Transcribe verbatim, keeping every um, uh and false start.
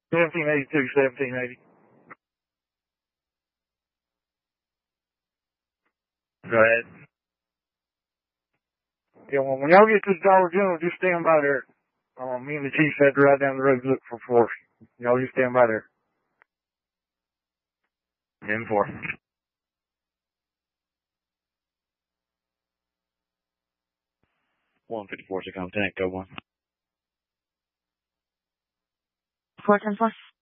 seventeen eighty-two, seventeen eighty. Go ahead. Yeah, well, when y'all get to the Dollar General, just stand by there. Um, me and the chief had to ride down the road to look for force. Y'all just stand by there. ten four. one fifty-four, so contact, go one. four ten four.